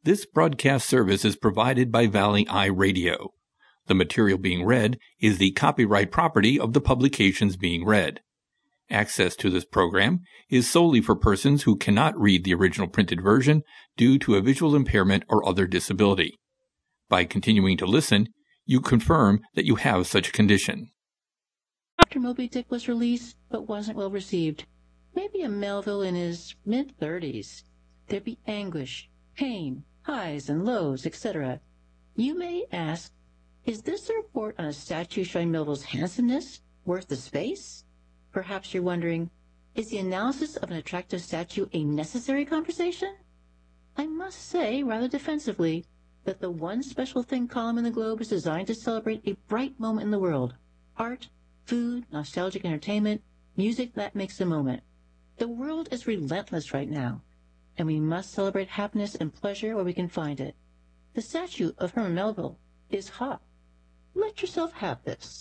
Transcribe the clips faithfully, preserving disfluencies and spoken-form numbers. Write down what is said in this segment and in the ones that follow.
This broadcast service is provided by Valley Eye Radio. The material being read is the copyright property of the publications being read. Access to this program is solely for persons who cannot read the original printed version due to a visual impairment or other disability. By continuing to listen, you confirm that you have such a condition. Doctor Moby Dick was released, but wasn't well received. Maybe a Melville in his mid-thirties. There'd be anguish, pain, highs and lows, et cetera. You may ask, is this a report on a statue showing Melville's handsomeness worth the space? Perhaps you're wondering, is the analysis of an attractive statue a necessary conversation? I must say, rather defensively, that the One Special Thing column in the Globe is designed to celebrate a bright moment in the world. Art, food, nostalgic entertainment, music that makes the moment. The world is relentless right now, and we must celebrate happiness and pleasure where we can find it. The statue of Herman Melville is hot. Let yourself have this.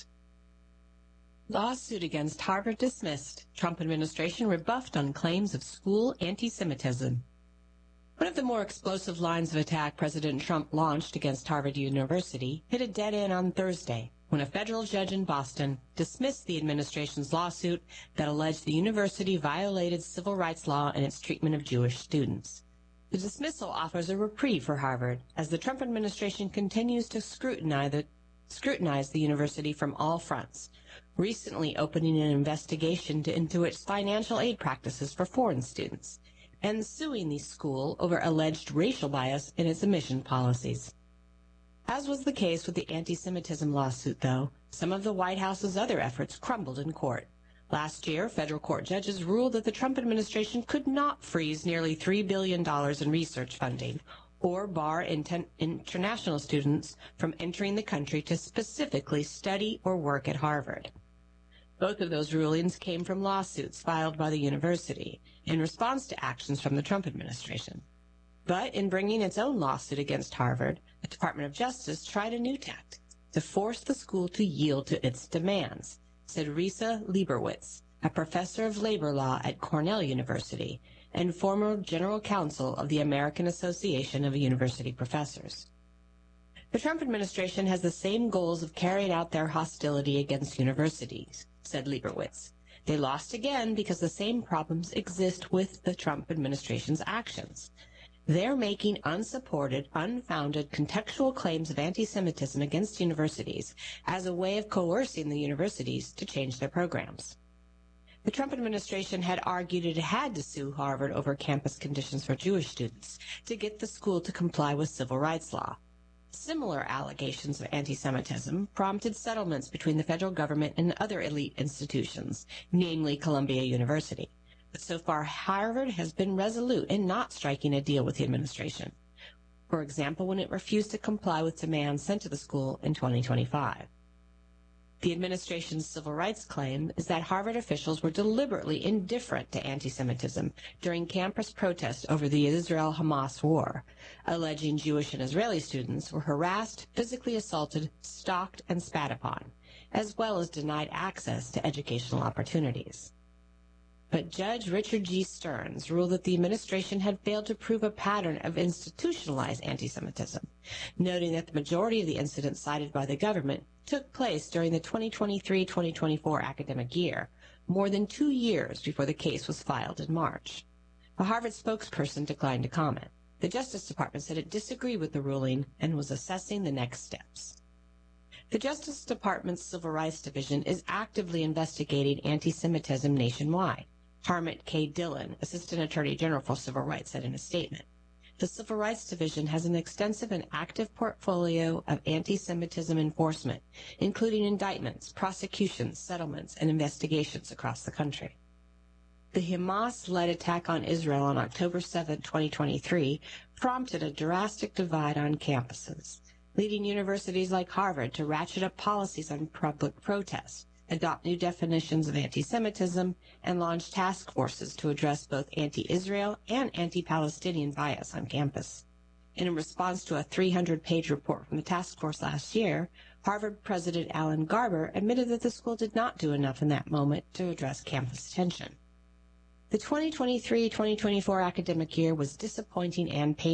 Lawsuit against Harvard dismissed. Trump administration rebuffed on claims of school anti-Semitism. One of the more explosive lines of attack President Trump launched against Harvard University hit a dead end on Thursday when a federal judge in Boston dismissed the administration's lawsuit that alleged the university violated civil rights law in its treatment of Jewish students. The dismissal offers a reprieve for Harvard as the Trump administration continues to scrutinize the, scrutinize the university from all fronts, recently opening an investigation to, into its financial aid practices for foreign students, and suing the school over alleged racial bias in its admission policies. As was the case with the anti-Semitism lawsuit, though, some of the White House's other efforts crumbled in court. Last year, federal court judges ruled that the Trump administration could not freeze nearly three billion dollars in research funding or bar inten- international students from entering the country to specifically study or work at Harvard. Both of those rulings came from lawsuits filed by the university in response to actions from the Trump administration. But in bringing its own lawsuit against Harvard, the Department of Justice tried a new tact to force the school to yield to its demands, said Risa Leibowitz, a professor of labor law at Cornell University and former general counsel of the American Association of University Professors. The Trump administration has the same goals of carrying out their hostility against universities, said Leibowitz. They lost again because the same problems exist with the Trump administration's actions. They're making unsupported, unfounded, contextual claims of anti-Semitism against universities as a way of coercing the universities to change their programs. The Trump administration had argued it had to sue Harvard over campus conditions for Jewish students to get the school to comply with civil rights law. Similar allegations of anti-Semitism prompted settlements between the federal government and other elite institutions, namely Columbia University. But so far, Harvard has been resolute in not striking a deal with the administration. For example, when it refused to comply with demands sent to the school in twenty twenty-five. The administration's civil rights claim is that Harvard officials were deliberately indifferent to anti-Semitism during campus protests over the Israel-Hamas war, alleging Jewish and Israeli students were harassed, physically assaulted, stalked, and spat upon, as well as denied access to educational opportunities. But Judge Richard G. Stearns ruled that the administration had failed to prove a pattern of institutionalized anti-Semitism, noting that the majority of the incidents cited by the government took place during the twenty twenty-three twenty twenty-four academic year, more than two years before the case was filed in March. A Harvard spokesperson declined to comment. The Justice Department said it disagreed with the ruling and was assessing the next steps. The Justice Department's Civil Rights Division is actively investigating anti-Semitism nationwide. Harmit K. Dillon, Assistant Attorney General for Civil Rights, said in a statement. The Civil Rights Division has an extensive and active portfolio of anti-Semitism enforcement, including indictments, prosecutions, settlements, and investigations across the country. The Hamas-led attack on Israel on October seventh, twenty twenty-three, prompted a drastic divide on campuses, leading universities like Harvard to ratchet up policies on public protest, adopt new definitions of anti-Semitism, and launch task forces to address both anti-Israel and anti-Palestinian bias on campus. In response to a three hundred page report from the task force last year, Harvard President Alan Garber admitted that the school did not do enough in that moment to address campus tension. The twenty twenty-three twenty twenty-four academic year was disappointing and painful.